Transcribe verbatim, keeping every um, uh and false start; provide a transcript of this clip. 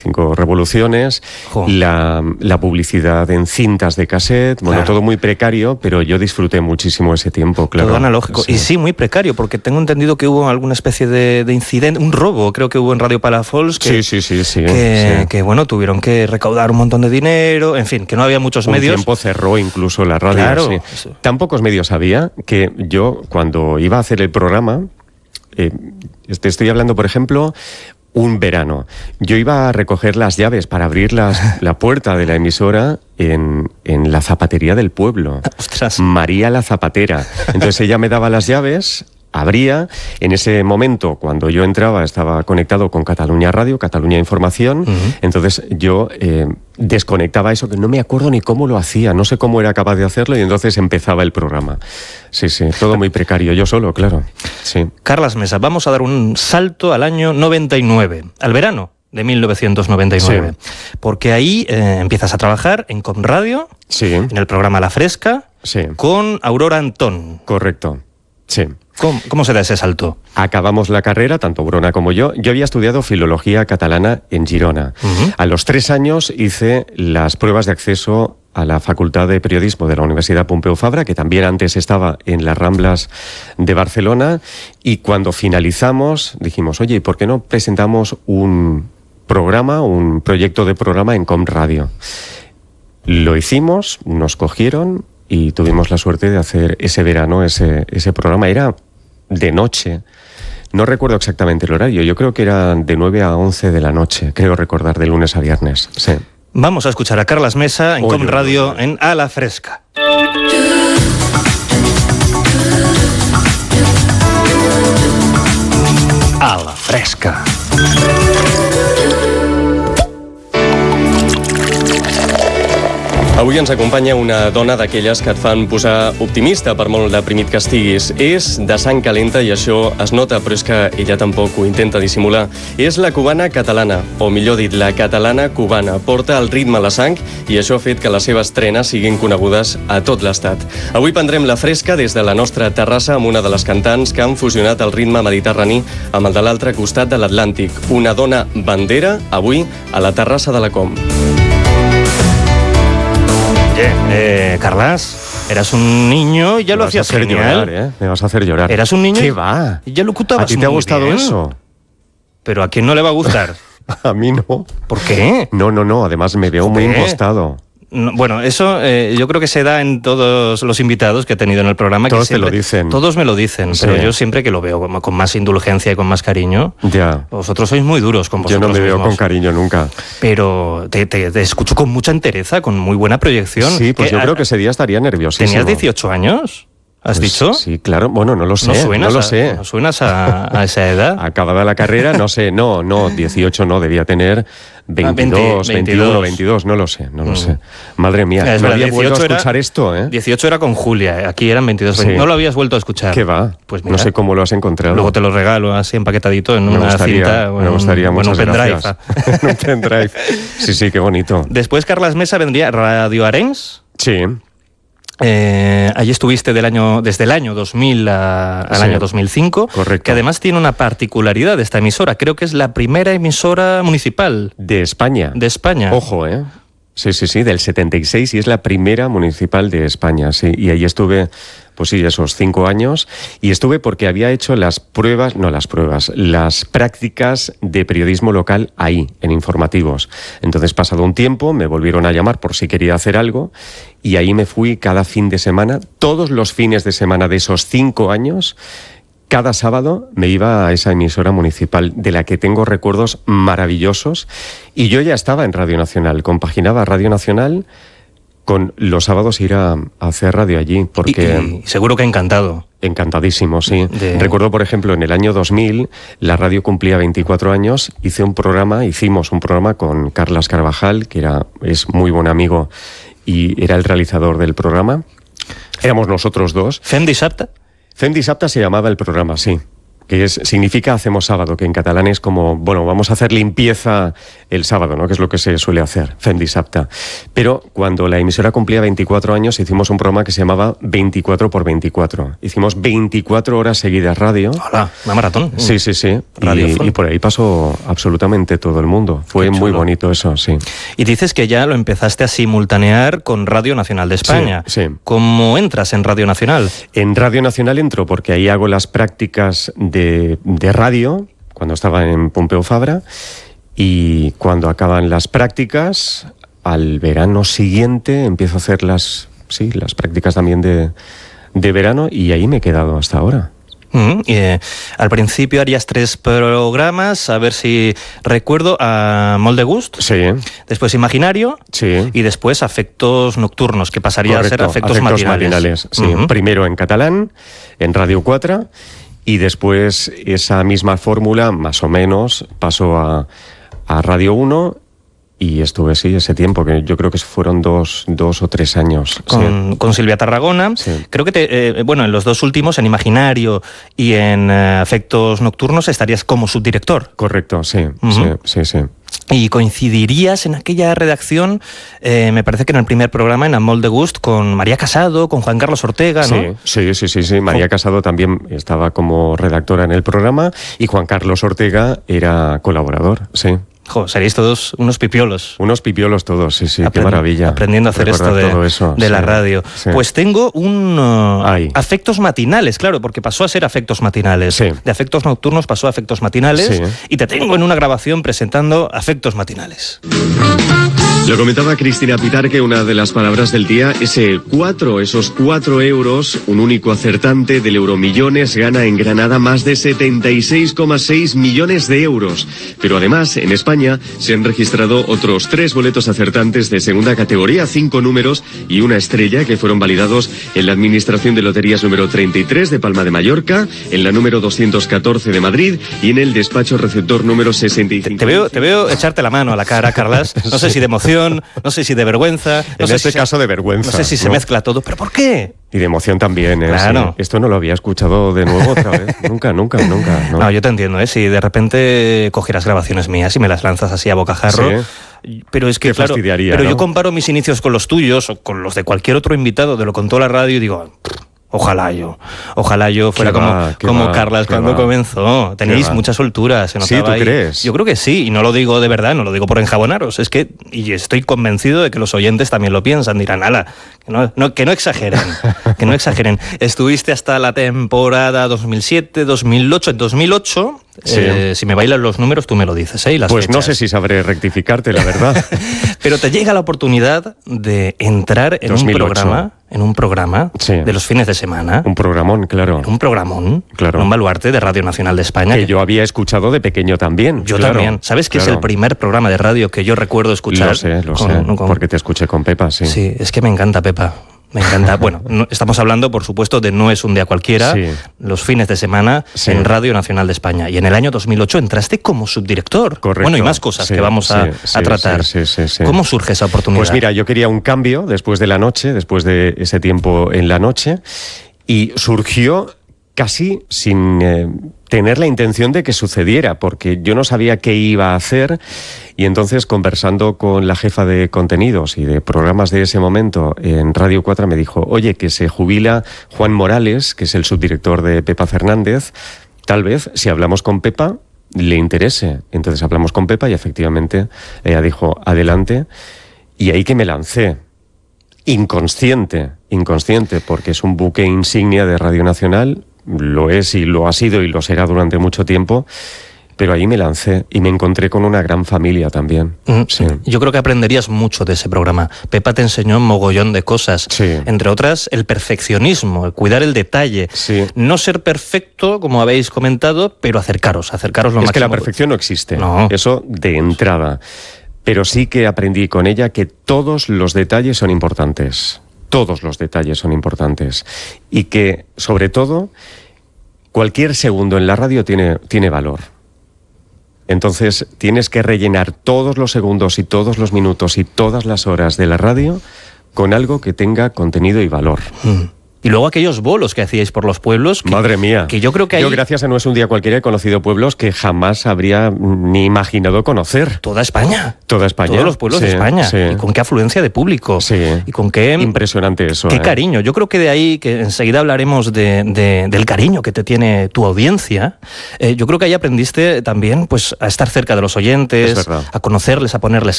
Cinco revoluciones, la, la publicidad en cintas de cassette, bueno, claro. Todo muy precario, pero yo disfruté muchísimo ese tiempo, claro. Todo analógico. Sí. Y sí, muy precario, porque tengo entendido que hubo alguna especie de, de incidente, un robo, creo que hubo en Radio Palafols, que, sí, sí, sí, sí, que, sí. que, bueno, tuvieron que recaudar un montón de dinero, en fin, que no había muchos un medios. Un tiempo cerró incluso la radio, claro, sí. Eso. Tan pocos medios había que yo, cuando iba a hacer el programa, eh, te estoy hablando, por ejemplo, un verano. Yo iba a recoger las llaves para abrir las, la puerta de la emisora en, en la zapatería del pueblo. ¡Ostras! María la Zapatera. Entonces ella me daba las llaves, abría. En ese momento, cuando yo entraba, estaba conectado con Cataluña Radio, Cataluña Información. Uh-huh. Entonces yo eh, desconectaba eso, que no me acuerdo ni cómo lo hacía, no sé cómo era capaz de hacerlo, y entonces empezaba el programa. Sí, sí, todo muy precario, yo solo, claro. Sí. Carlas Mesa, vamos a dar un salto al año noventa y nueve, al verano de mil novecientos noventa y nueve. Sí. Porque ahí eh, empiezas a trabajar en Com Radio, sí. En el programa La Fresca, sí. Con Aurora Antón. Correcto, sí. ¿Cómo, ¿Cómo se da ese salto? Acabamos la carrera, tanto Brona como yo. Yo había estudiado Filología Catalana en Girona. Uh-huh. A los tres años hice las pruebas de acceso a la Facultad de Periodismo de la Universidad Pompeu Fabra, que también antes estaba en las Ramblas de Barcelona, y cuando finalizamos dijimos, oye, ¿por qué no presentamos un programa, un proyecto de programa en Com Radio? Lo hicimos, nos cogieron y tuvimos la suerte de hacer ese verano ese, ese programa. Era de noche, no recuerdo exactamente el horario, yo creo que era de nueve a once de la noche, creo recordar, de lunes a viernes, sí. Vamos a escuchar a Carlas Mesa en oye, Com Radio, oye. en A la Fresca. A la Fresca. Avui ens acompanya una dona d'aquelles que et fan posar optimista per molt deprimit que estiguis. És de sang calenta i això es nota, però és que ella tampoc ho intenta dissimular. És la cubana catalana, o millor dit, la catalana cubana. Porta el ritme a la sang i això ha fet que les seves trenes siguin conegudes a tot l'estat. Avui prendrem la fresca des de la nostra terrassa amb una de les cantants que han fusionat el ritme mediterrani amb el de l'altre costat de l'Atlàntic. Una dona bandera, avui, a la terrassa de la Com. Eh, Carlas, eras un niño y ya lo hacías genial. Llorar, ¿eh? Me vas a hacer llorar. Eras un niño. ¿Qué va? Y ya lo ocultabas. ¿A ti te ha gustado bien. eso? Pero ¿a quién no le va a gustar? A mí no. ¿Por qué? No, no, no. Además me veo muy impostado. No, bueno, eso eh, yo creo que se da en todos los invitados que he tenido en el programa. Todos que siempre, te lo dicen. Todos me lo dicen, sí. Pero yo siempre que lo veo con, con más indulgencia y con más cariño. Ya. Vosotros sois muy duros con vosotros Yo no me mismos. veo con cariño nunca. Pero te, te, te escucho con mucha entereza, con muy buena proyección. Sí, pues ¿Qué, yo a, creo que ese día estaría nerviosísimo. ¿Tenías dieciocho años? ¿Has pues, dicho? Sí, claro. Bueno, no lo sé. No suenas, no lo a, sé. ¿No suenas a, a esa edad? Acabada la carrera, no sé. No, no, dieciocho no. Debía tener veintidós, veintiuno, veintidós. No lo sé, no lo mm. sé. Madre mía, es no verdad, había vuelto a escuchar era, esto, ¿eh? dieciocho era con Julia, aquí eran veintidós. Sí. ¿No lo habías vuelto a escuchar? ¿Qué va? Pues mira, no sé cómo lo has encontrado. Luego te lo regalo así empaquetadito en me una gustaría, cinta. Me gustaría, en, muchas bueno, un pendrive. gracias. Un pendrive. Sí, sí, qué bonito. Después, Carlas Mesa, vendría Radio Arenys. Sí. Eh, allí estuviste del año, desde el año dos mil a, al sí, año dos mil cinco. Correcto. Que además tiene una particularidad de esta emisora. Creo que es la primera emisora municipal. De España. De España. Ojo, ¿eh? Sí, sí, sí, del setenta y seis y es la primera municipal de España, sí. Y ahí estuve, pues sí, esos cinco años. Y estuve porque había hecho las pruebas, no las pruebas, las prácticas de periodismo local ahí, en informativos. Entonces, pasado un tiempo, me volvieron a llamar por si quería hacer algo. Y ahí me fui cada fin de semana, todos los fines de semana de esos cinco años. Cada sábado me iba a esa emisora municipal de la que tengo recuerdos maravillosos y yo ya estaba en Radio Nacional, compaginaba Radio Nacional con los sábados ir a, a hacer radio allí. Porque y, y seguro que encantado. Encantadísimo, sí. De... Recuerdo, por ejemplo, en el año dos mil, la radio cumplía veinticuatro años, hice un programa, hicimos un programa con Carlas Carvajal, que era, es muy buen amigo y era el realizador del programa. Éramos nosotros dos. ¿Fem dissabte? Fem dissabte se llamaba el programa, sí. que es, significa hacemos sábado, que en catalán es como, bueno, vamos a hacer limpieza el sábado, ¿no? Que es lo que se suele hacer, fem dissabte. Pero cuando la emisora cumplía veinticuatro años, hicimos un programa que se llamaba veinticuatro por veinticuatro. Hicimos veinticuatro horas seguidas radio. Hola, una maratón. Sí, sí, sí. Y, y por ahí pasó absolutamente todo el mundo. Fue muy bonito eso, sí. Y dices que ya lo empezaste a simultanear con Radio Nacional de España. Sí, sí. ¿Cómo entras en Radio Nacional? En Radio Nacional entro porque ahí hago las prácticas de, de radio, cuando estaba en Pompeu Fabra, y cuando acaban las prácticas, al verano siguiente empiezo a hacer las, sí, las prácticas también de, de verano, y ahí me he quedado hasta ahora. Mm, y, eh, al principio harías tres programas, a ver si recuerdo, a Molt de Gust, sí. Después Imaginario, sí. Y después Afectos Nocturnos, que pasaría Correcto, a ser Afectos, afectos Matinales. matinales sí. Uh-huh. Primero en catalán, en Radio cuatro, y después esa misma fórmula, más o menos, pasó a, a Radio uno. Y estuve, sí, ese tiempo, que yo creo que fueron dos, dos o tres años. Con, sí. con Silvia Tarragona. Sí. Creo que, te, eh, bueno, en los dos últimos, en Imaginario y en eh, Afectos Nocturnos, estarías como subdirector. Correcto, sí, uh-huh. sí, sí, sí. Y coincidirías en aquella redacción, eh, me parece que en el primer programa, en A Molt de Gust, con María Casado, con Juan Carlos Ortega, ¿no? Sí, sí, sí, sí, sí. María Casado también estaba como redactora en el programa, y Juan Carlos Ortega era colaborador, sí. Jo, seréis todos unos pipiolos. Unos pipiolos todos, sí, sí, Aprend- qué maravilla. Aprendiendo a hacer esto de, todo eso, de sí, la radio. Sí. Pues tengo un uh, Afectos Matinales, claro, porque pasó a ser Afectos Matinales. Sí. De Afectos Nocturnos pasó a Afectos Matinales, sí. Y te tengo en una grabación presentando Afectos Matinales. Lo comentaba Cristina Pitar, que una de las palabras del día es el cuatro, esos cuatro euros. Un único acertante del Euromillones gana en Granada más de setenta y seis coma seis millones de euros. Pero además, en España se han registrado otros tres boletos acertantes de segunda categoría, cinco números y una estrella, que fueron validados en la Administración de Loterías número treinta y tres de Palma de Mallorca, en la número doscientos catorce de Madrid y en el despacho receptor número sesenta y cinco. Te, te, veo, te veo echarte la mano a la cara, Carlas. No sé si de emoción, no sé si de vergüenza. No en sé este si caso se, de vergüenza. No sé si ¿no? se mezcla todo, pero ¿por qué? Y de emoción también, ¿eh? Claro. Sí. Esto no lo había escuchado de nuevo otra vez. nunca, nunca, nunca. ¿no? no, yo te entiendo, ¿eh? Si de repente cogieras grabaciones mías y me las lanzas así a bocajarro. Sí. Pero es que, Qué claro, fastidiaría, pero ¿no? yo comparo mis inicios con los tuyos o con los de cualquier otro invitado de Lo Contó la Radio y digo, ojalá yo, ojalá yo fuera como, va, como va, Carlas cuando va. comenzó. Tenéis mucha soltura, se notaba. Sí, ¿tú ahí. crees? Yo creo que sí, y no lo digo de verdad, no lo digo por enjabonaros, es que, y estoy convencido de que los oyentes también lo piensan, dirán, ala, que no, no, que no exageren, que no exageren. Estuviste hasta la temporada dos mil siete, dos mil ocho, en dos mil ocho, sí. eh, si me bailan los números tú me lo dices, ¿eh? Y las pues fechas. No sé si sabré rectificarte, la verdad. Pero te llega la oportunidad de entrar en dos mil ocho. un programa, en un programa sí. de los fines de semana. Un programón, claro. Un programón, claro. un baluarte de Radio Nacional de España. Que yo había escuchado de pequeño también. Yo claro, también. ¿Sabes que claro. es el primer programa de radio que yo recuerdo escuchar? Lo sé, lo con, sé, con... porque te escuché con Pepa, sí. Sí, es que me encanta Pepa. Me encanta. Bueno, no, estamos hablando, por supuesto, de No es un día cualquiera, sí. los fines de semana sí. en Radio Nacional de España. Y en el año dos mil ocho entraste como subdirector. Correcto. Bueno, y más cosas sí, que vamos a, sí, a tratar. Sí, sí, sí, sí. ¿Cómo surge esa oportunidad? Pues mira, yo quería un cambio después de la noche, después de ese tiempo en la noche, y surgió casi sin eh, tener la intención de que sucediera, porque yo no sabía qué iba a hacer, y entonces, conversando con la jefa de contenidos y de programas de ese momento en Radio cuatro, me dijo, oye, que se jubila Juan Morales, que es el subdirector de Pepa Fernández, tal vez, si hablamos con Pepa, le interese. Entonces hablamos con Pepa y efectivamente ella dijo, adelante, y ahí que me lancé. Inconsciente, inconsciente, porque es un buque insignia de Radio Nacional, lo es y lo ha sido y lo será durante mucho tiempo, pero ahí me lancé y me encontré con una gran familia también. Mm, sí. Yo creo que aprenderías mucho de ese programa. Pepa te enseñó un mogollón de cosas, sí. entre otras el perfeccionismo, el cuidar el detalle, sí. no ser perfecto, como habéis comentado, pero acercaros, acercaros lo es máximo. Es que la perfección no existe, no. Eso de entrada, pero sí que aprendí con ella que todos los detalles son importantes. Todos los detalles son importantes. Y que, sobre todo, cualquier segundo en la radio tiene, tiene valor. Entonces, tienes que rellenar todos los segundos y todos los minutos y todas las horas de la radio con algo que tenga contenido y valor. Mm. Y luego aquellos bolos que hacíais por los pueblos. Que, Madre mía. Que yo creo que hay... Yo, gracias a No es un día cualquiera, he conocido pueblos que jamás habría ni imaginado conocer. Toda España. Toda España. Todos los pueblos sí, de España. Sí. Y con qué afluencia de público. Sí. Y con qué... Impresionante eso. Qué eh. cariño. Yo creo que de ahí, que enseguida hablaremos de, de, del cariño que te tiene tu audiencia, eh, yo creo que ahí aprendiste también pues, a estar cerca de los oyentes, a conocerles, a ponerles